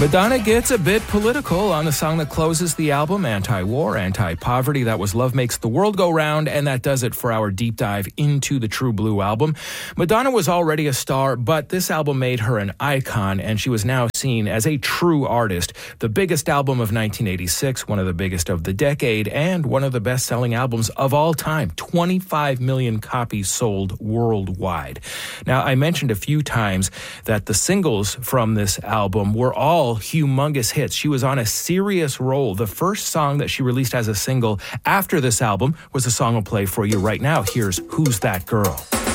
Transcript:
Madonna gets a bit political on the song that closes the album, Anti-War, Anti-Poverty. That was Love Makes the World Go Round, and that does it for our deep dive into the True Blue album. Madonna was already a star, but this album made her an icon, and she was now seen as a true artist. The biggest album of 1986, one of the biggest of the decade, and one of the best-selling albums of all time. 25 million copies sold worldwide. Now, I mentioned a few times that the singles from this album were all humongous hits. She was on a serious roll. The first song that she released as a single after this album was the song I'll play for you right now. Here's Who's That Girl?